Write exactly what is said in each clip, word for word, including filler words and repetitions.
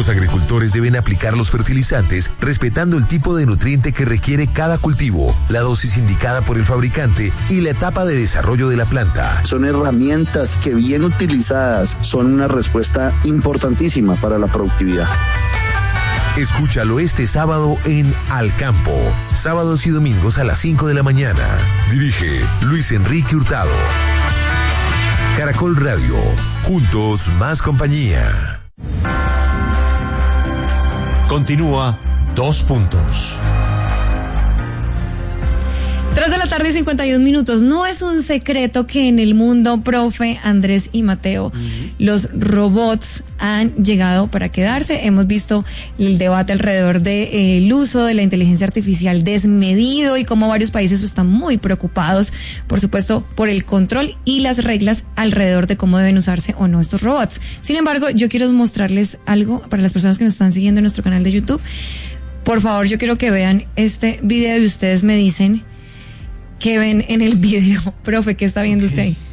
Los agricultores deben aplicar los fertilizantes respetando el tipo de nutriente que requiere cada cultivo, la dosis indicada por el fabricante y la etapa de desarrollo de la planta. Son herramientas que bien utilizadas son una respuesta importantísima para la productividad. Escúchalo este sábado en Al Campo. Sábados y domingos a las cinco de la mañana. Dirige Luis Enrique Hurtado. Caracol Radio. Juntos más compañía. Continúa Dos Puntos. Tres de la tarde y cincuenta y un minutos. No es un secreto que en el mundo, profe, Andrés y Mateo, uh-huh. los robots han llegado para quedarse. Hemos visto el debate alrededor del de, eh, uso de la inteligencia artificial desmedido y cómo varios países pues, están muy preocupados, por supuesto, por el control y las reglas alrededor de cómo deben usarse o no estos robots. Sin embargo, yo quiero mostrarles algo para las personas que nos están siguiendo en nuestro canal de YouTube. Por favor, yo quiero que vean este video y ustedes me dicen ¿qué ven en el video? Profe, ¿qué está viendo usted ahí?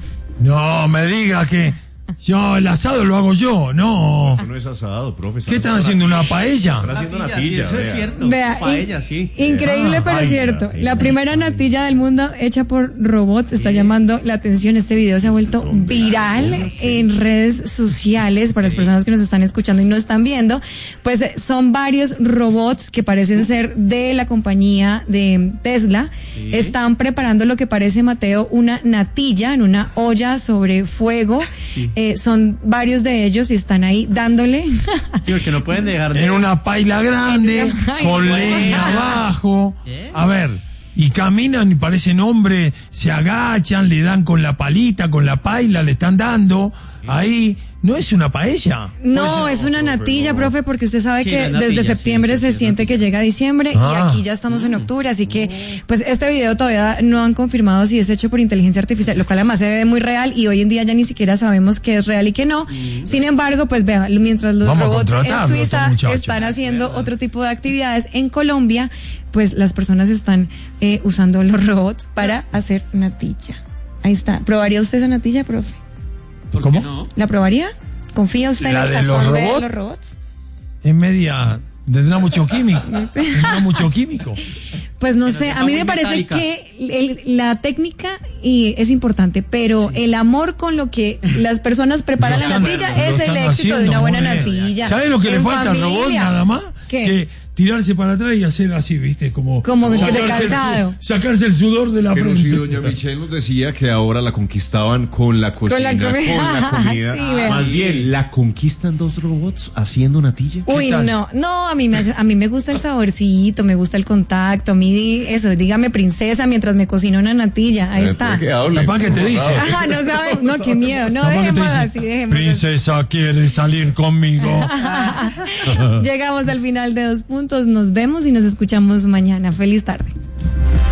No me diga que yo el asado lo hago yo, no. No es asado, profe. ¿Qué están haciendo? ¿Una paella? Están haciendo natilla, eso es cierto. Vea, paella, sí. Increíble, ah, pero paella, cierto. paella, la primera paella. natilla del mundo hecha por robots está sí. llamando la atención. Este video se ha vuelto viral en redes sociales para las personas que nos están escuchando y no están viendo. Pues son varios robots que parecen ser de la compañía de Tesla. Sí. Están preparando lo que parece, Mateo, una natilla en una olla sobre fuego. Sí. Eh, son varios de ellos y están ahí dándole. Sí, que no pueden dejar de... En una paila grande, con leña abajo. ¿Qué? A ver, y caminan y parecen hombres, se agachan, le dan con la palita, con la paila, le están dando. Ahí, no es una paella. No, es una natilla, profe, porque usted sabe sí, que natilla, desde septiembre sí, sí, se sí, siente que llega diciembre ah. y aquí ya estamos en octubre, así que pues este video todavía no han confirmado si es hecho por inteligencia artificial, lo cual además se ve muy real y hoy en día ya ni siquiera sabemos qué es real y qué no. Sin embargo, pues vea, mientras los Vamos robots en Suiza están haciendo otro tipo de actividades, en Colombia, pues las personas están eh, usando los robots para hacer natilla. Ahí está. ¿Probaría usted esa natilla, profe? ¿Cómo? No? ¿La probaría? ¿Confía usted ¿La en el de sazón los de robots? los robots? Es media... tendrá mucho químico. Tendrá mucho químico. Pues no sé, a mí me parece metálica. que el, la técnica y es importante, pero sí. el amor con lo que las personas preparan la natilla es el éxito de una buena natilla. ¿Sabes lo que le falta al robot nada más? ¿Qué? Que tirarse para atrás y hacer así, ¿viste? Como, como sacarse de cansado. El, sacarse el sudor de la Pero frente. si doña Michelle nos decía que ahora la conquistaban con la cocina, con la comida. Con la comida. Sí, ah, más bien, ¿la conquistan dos robots haciendo natilla? Uy, no, no, a mí me a mí me gusta el saborcito, me gusta el contacto, a mí eso, dígame princesa mientras me cocina una natilla, ahí está. Papá que te dice. Ajá, no sabe, no, qué miedo, no, dejemos así, dejemos princesa, ¿quiere salir conmigo? Llegamos al final de Dos Puntos, nos vemos y nos escuchamos mañana. Feliz tarde.